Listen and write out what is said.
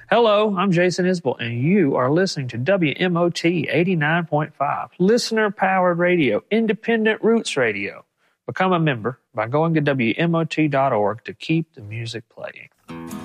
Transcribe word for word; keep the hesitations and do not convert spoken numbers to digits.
Hello, I'm Jason Isbell, and you are listening to W M O T eighty-nine point five, listener-powered radio, independent roots radio. Become a member by going to W M O T dot org to keep the music playing.